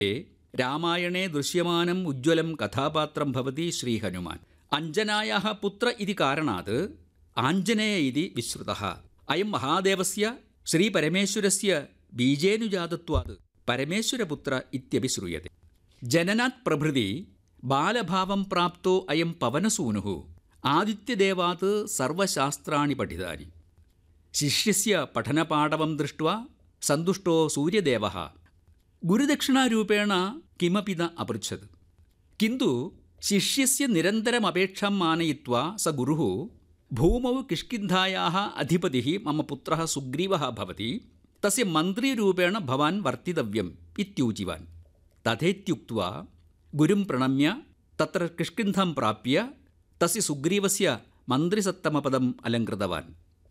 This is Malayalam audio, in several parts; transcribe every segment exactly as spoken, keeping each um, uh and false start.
രാമായണേ ദൃശ്യമാനം ഉജ്ജ്വലം കഥാപാത്രം ഭവതി ശ്രീഹനുമാൻ. അഞ്ജനായാः പുത്ര ഇതി കാരണാത് ആഞ്ജനേയ ഇതി വിശ്രുതഃ. അയം മഹാദേവസ്യ ശ്രീപരമേശ്വരസ്യ ബീജേനുജാതത്വാത് പരമേശ്വരപുത്ര ഇത്യപി ശ്രൂയത്തെ. ജനനാത് പ്രഭൃതി ബാലഭാവം പ്രാപ്തോ അയം പവനസൂനുഃ ആദിത്യദേവാത് സർവശാസ്ത്രാണി പഠിതാനി. ശിഷ്യസ്യ പഠനപാടവം ദൃഷ്ട്വാ സന്തുഷ്ടോ സൂര്യദേവഃ ഗുരുദക്ഷിണാരൂപേണ കിമപി ന അപൃച്ഛത്. കിന്തു ശിഷ്യസ്യ നിരന്തരമപേക്ഷാം മാനയിത്വാ സ ഗുരുഃ ഭൂമൗ കിഷ്കിന്ധായാः അധിപതിः മമ പുത്രः സുഗ്രീവः ഭവതി തസ്യ മന്ത്രീരൂപേണ ഭവാൻ വർത്തിതവ്യം ഇത്യൂചിവാൻ. തഥേത്യുക്ത്വാ ഗുരും പ്രണമ്യ തത്ര കിഷ്കിന്ധാം പ്രാപ്യ തസ്യ സുഗ്രീവസ്യ മന്ത്രിസത്തമപദം അലങ്കൃതവാൻ.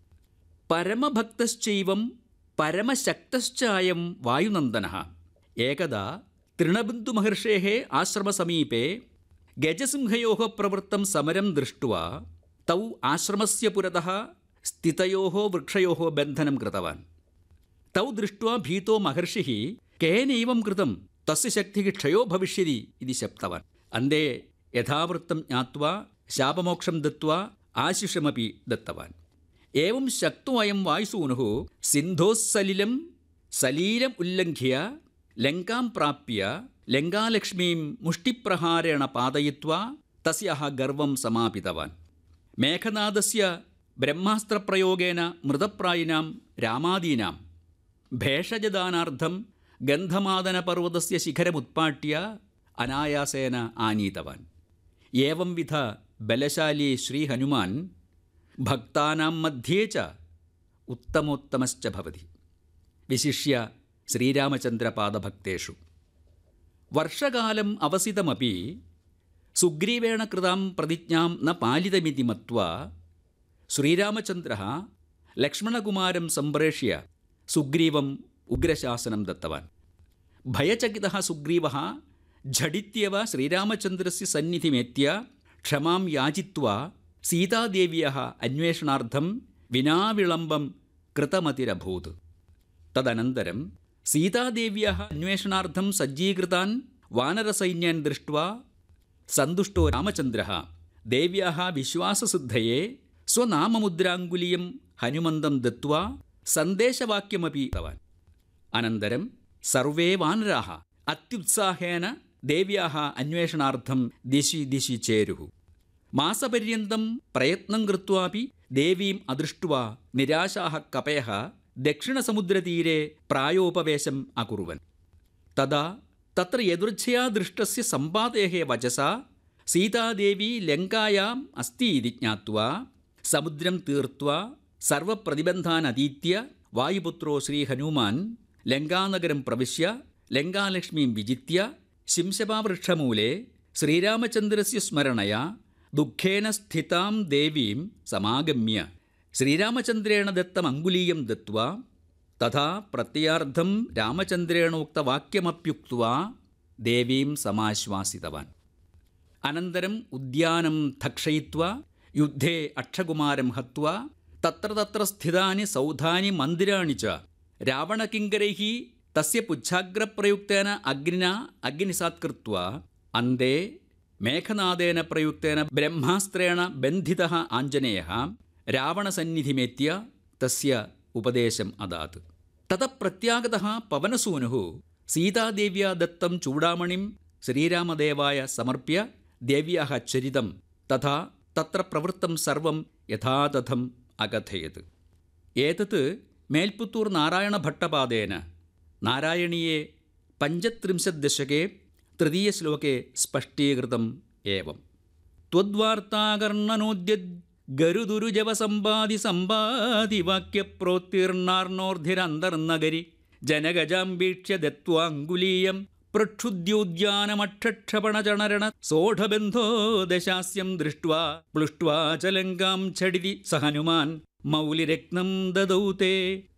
പരമഭക്തശ്ചൈവം പരമശക്തശ്ചായം വായുനന്ദനഃ ഏകദാ തൃണബിന്ദുമഹർഷേः ആശ്രമസമീപേ ഗജസിംഹയോः പ്രവൃത്തം സമരം ദൃഷ്ട്വാ തൗ ആശ്രമസ്യ പുരതः സ്ഥിതയോः വൃക്ഷയോः ബന്ധനം കൃതവാൻ. തൗ ദൃഷ്ട്വാ ഭീതോ മഹർഷിः കേനൈവം കൃതം തസ്യ ശക്തിः ക്ഷയോ ഭവിഷ്യതി ഇതി ശപ്തവാൻ. അന്തേ യഥാവൃത്തം ജ്ഞാത്വാ ശാപമോക്ഷം ദത്വാ ആശിഷമപി ദത്തവാൻ. ഏവം ശക്തോ അയം വായുസൂനുഃ സിന്ധോസ്സലിലം സലീലം ഉല്ലംഘ്യ ലങ്കാം പ്രാപ്യ ലങ്കാലക്ഷ്മീം മുഷ്ടിപ്രഹാരേണ പാതയിത്വാ തസ്യാഹ ഗർവം സമാപിതവാൻ. മേഘനാദസ്യ ബ്രഹ്മാസ്ത്രപ്രയോഗേന മൃതപ്രായിനാം രാമാദീനാം ഭേഷജദാനാർത്ഥം ഗന്ധമാദനപർവ്വതസ്യ ശിഖരമുത്പാട്യ അനായാസേന ആനീതവാൻ. ഏവം വിധ ബലശാലി ശ്രീഹനുമാൻ ഭക്താനാം മധ്യേ ച ഉത്തമോത്തമശ്ച ഭവതി. വിശിഷ്യ ശ്രീരാമചന്ദ്രപാദഭക്തേഷു. വർഷകാലം അവസിതമപി സുഗ്രീവേണ കൃതാം പ്രതിജ്ഞാം ന പാലിതമിതി മത്വാ ശ്രീരാമചന്ദ്രഃ ലക്ഷ്മണകുമാരം സംപ്രേഷ്യ സുഗ്രീവം ഉഗ്രശാസനം ദത്തവാൻ. ഭയചകിതഃ സുഗ്രീവः ഝടിത്യവ ശ്രീരാമചന്ദ്രസ്യ സന്നിധിമേത്യ ക്ഷമാം യാചിത്വാ സീതാദേവ്യാः അന്വേഷണാർത്ഥം വിനാവിളംബം കൃതമതിരഭൂത്. തദനന്തരം സീതാദേവ്യാः അന്വേഷണാർത്ഥം സജ്ജീകൃതാൻ വാനരസൈന്യാൻ ദൃഷ്ട്വാ സന്തുഷ്ടോ രാമചന്ദ്രः ദേവ്യാः വിശ്വാസസിദ്ധയെ സ്വനാമമുദ്രാങ്കുലിയം ഹനുമന്തം ദത്വാ സന്ദേശവാക്യമപി ദത്തവാൻ. അനന്തരം സർവേ വാനരാः അത്യുത്സാഹേന ദേവ്യാः അന്വേഷണാർത്ഥം ദിശി ദിശി ചേരുः. മാസപര്യന്തം പ്രയത്നം കൃത്വാപി ദേവീം അദൃഷ്ട്വാ നിരാശാः കപയः ദക്ഷിണസമുദ്രതീരെ പ്രായോപവേശം അകുർവൻ. തദാ തത്ര യദൃച്ഛയാ ദൃഷ്ടസ്യ സമ്പാതേः വചസാ സീതാദേവി ലങ്കായാം അസ്തി ഇതി ജ്ഞാത്വാ സമുദ്രം തീർത്തുവാ സർവപ്രതിബന്ധാൻ അതീത്യ വായുപുത്രോ ശ്രീഹനുമാൻ ലങ്കാനഗരം പ്രവിശ്യ ലങ്കാലക്ഷ്മീം വിജിത്യ ശിംശപാവൃക്ഷമൂലെ ശ്രീരാമചന്ദ്രസ്യ സ്മരണയാ ദുഃഖേന സ്ഥിതാം ദേവീം സമാഗമ്യ ശ്രീരാമചന്ദ്രേണ ദത്തം അങ്കുലീയം ദത്വാ തഥാ പ്രത്യയാർത്ഥം രാമചന്ദ്രേണോക്തവാക്യമപ്യുക്ത്വാ ദേവീം സമാശ്വാസിതവാൻ. അനന്തരം ഉദ്യാനം ധക്ഷയിത്വാ യുദ്ധേ അക്ഷകുമാരം ഹത്വാ തത്ര തത്ര സ്ഥിതാനി സൗധാനി മന്ദിരാണി ച രാവണകിങ്കരൈഃ തസ്യ പുച്ഛാഗ്രപ്രയുക്തേന അഗ്നിനാ അഗ്നിസാത്കൃത്വാ അന്തേ മേഘനാദേന പ്രയുക്തേന ബ്രഹ്മാസ്ത്രേണ ബന്ധിതഃ ആഞ്ജനേയഃ രാവണസന്നിധിമേത്യ തസ്യ ഉപദേശം അദാത്. തതഃ പ്രത്യാഗതഃ പവനസൂനുഃ സീതാദേവ്യാ ദത്തം ചൂടാമണിം ശ്രീരാമദേവായ സമർപ്യ ദേവ്യാः ചരിതം തഥാ തത്ര പ്രവൃത്തം സർവം യഥാതഥം അകഥയത്. ഏതത് മേൽപുത്തൂർ നാരായണഭട്ടപാദേന നാരായണീയേ പഞ്ചത്രിംശത് ദശകേ തൃതീയശ്ലോകേ സ്പഷ്ടീകൃതം ഏവം. ത്വദ്വാർത്താകർണനോദ്യത് ഗരുദുരുജവസമ്പാദി സമ്പാദി വാക്യപ്രോത്തീർണാർണോർധിരന്തർനഗരി ജനഗജാംബീക്ഷ്യ ദത്വാങ്കുലീയം പ്രക്ഷുദ്യോദ്യാനമക്ഷക്ഷപണചണരണ സോഢബന്ധോ ദശാസ്യം ദൃഷ്ട്വാ പ്ലുഷ്ട്വാ ച ലങ്കാം ഛടിതി സ ഹനുമാൻ മൗലിരത്നം ദദൗ തേ.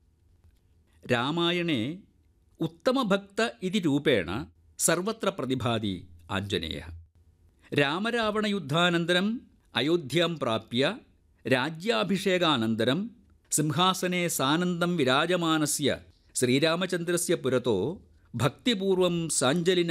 രാമായണേ ഉത്തമഭക്ത ഇതി രൂപേണ സർവത്ര പ്രതിഭാതി ആഞ്ജനേയഃ. രാമരാവണയുദ്ധാനന്തരം അയോധ്യാം പ്രാപ്യ രാജ്യാഭിഷേകാനന്തരം സിംഹാസനെ സാനന്ദം വിരാജമാനസ്യ ശ്രീരാമചന്ദ്രസ്യ പുരതോ ഭക്തിപൂർവം സാഞ്ജലിന